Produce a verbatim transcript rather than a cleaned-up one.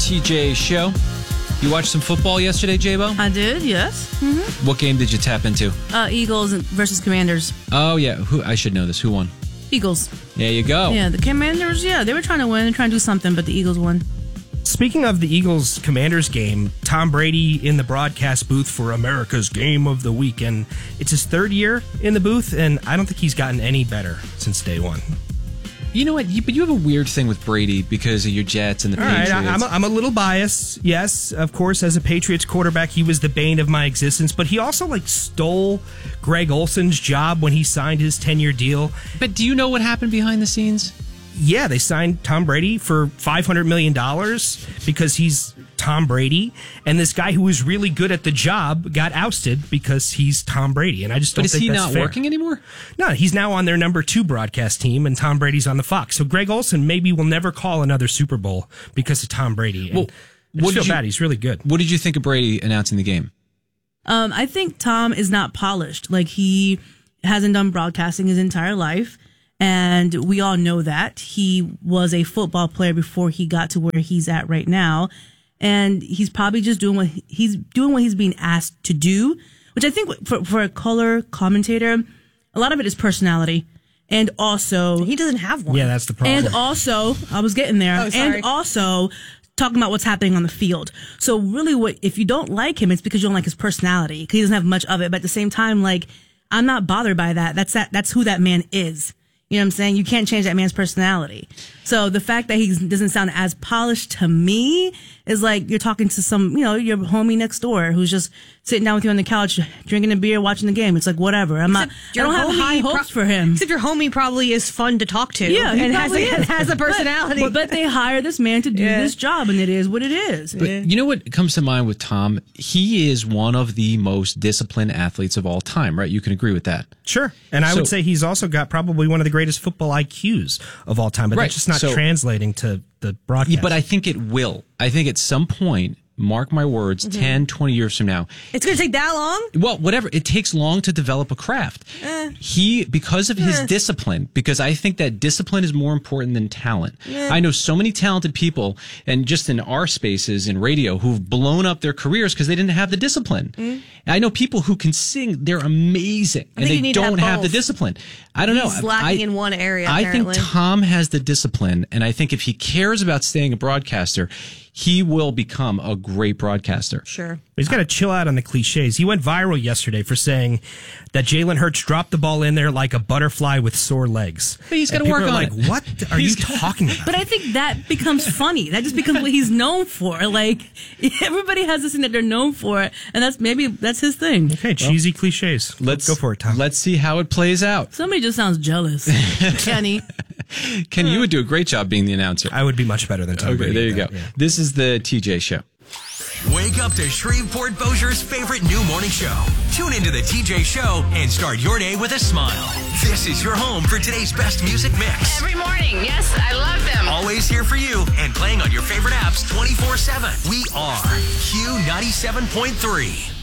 T J Show. You watched some football yesterday, J-Bo? I did, yes. Mm-hmm. What game did you tap into? Uh, Eagles versus Commanders. Oh, yeah. Who? I should know this. Who won? Eagles. There you go. Yeah, the Commanders, yeah, they were trying to win and trying to do something, but the Eagles won. Speaking of the Eagles-Commanders game, Tom Brady in the broadcast booth for America's Game of the Week, and it's his third year in the booth, and I don't think he's gotten any better since day one. You know what? You, but you have a weird thing with Brady because of your Jets and the All Patriots. right, I, I'm, a, I'm a little biased. Yes, of course, as a Patriots quarterback, he was the bane of my existence. But he also like stole Greg Olson's job when he signed his ten-year deal. But do you know what happened behind the scenes? Yeah, they signed Tom Brady for five hundred million dollars because he's Tom Brady, and this guy who was really good at the job got ousted because he's Tom Brady, and I just don't but is think he that's not fair. working anymore? No, he's now on their number two broadcast team, and Tom Brady's on the Fox. So Greg Olson maybe will never call another Super Bowl because of Tom Brady. And Well, I what just did feel you- bad. He's really good. What did you think of Brady announcing the game? Um, I think Tom is not polished. Like, he hasn't done broadcasting his entire life, and we all know that. He was a football player before he got to where he's at right now, and he's probably just doing what he's doing what he's being asked to do, which I think for for a color commentator, a lot of it is personality, and also He doesn't have one. Yeah, that's the problem. and also, I was getting there. Oh, sorry. And also talking about what's happening on the field. So really, what if you don't like him, it's because you don't like his personality, because he doesn't have much of it. But at the same time, like, I'm not bothered by that. That's that. That's who that man is. You know what I'm saying? You can't change that man's personality. So the fact that he doesn't sound as polished to me is like you're talking to some, you know, your homie next door who's just sitting down with you on the couch, drinking a beer, watching the game. It's like, whatever. I'm not, I Your don't have homie high pro- hopes for him. Except your homie probably is fun to talk to. Yeah, he and has probably a, is. has a personality. But, but they hire this man to do Yeah. this job, and it is what it is. But you know what comes to mind with Tom? He is one of the most disciplined athletes of all time, right? You can agree with that. Sure. And I So- would say he's also got probably one of the greatest football I Qs of all time, but Right. that's just not So- translating to the broadcast. Yeah, but I think it will. I think at some point, mark my words, Mm-hmm. ten, twenty years from now, It's going to take that long? well, whatever. It takes long to develop a craft. He, because of his Eh. discipline, because I think that discipline is more important than talent. I know so many talented people, and just in our spaces in radio, who've blown up their careers because they didn't have the discipline. And I know people who can sing; they're amazing, and think they you need to don't have have, the both. discipline. I don't He's know. lacking I, in one area, I apparently. think Tom has the discipline, and I think if he cares about staying a broadcaster, he will become a great broadcaster. Sure. He's got to chill out on the cliches. He went viral yesterday for saying that Jalen Hurts dropped the ball in there like a butterfly with sore legs. But he's And gotta work people are on like, it. what are you talking about? But I think that becomes funny. That just becomes what he's known for. Like, everybody has this thing that they're known for, and that's maybe that's his thing. Okay, cheesy cliches. Let's go for it, Tom. Let's see how it plays out. Somebody just sounds jealous. Kenny. Ken, you would do a great job being the announcer. I would be much better than Tom Okay, Brady. there you at go. that, yeah. This is the T J Show. Wake up to Shreveport Bossier's favorite new morning show. Tune into the T J Show and start your day with a smile. This is your home for today's best music mix. Every morning, yes, I love them. Always here for you and playing on your favorite apps twenty-four seven. We are Q ninety-seven point three.